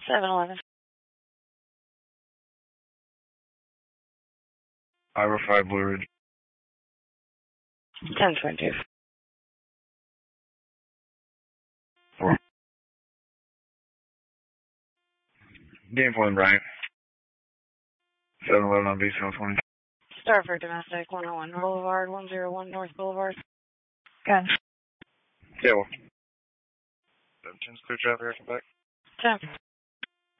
7-Eleven. Iowa 5 Blue Ridge. 1022. 4. Game for them, Brian. 7-Eleven on B720. Starford Domestic, 101 Boulevard, 101 North Boulevard. Gun. Yeah, well. 17's clear traffic, back. 10.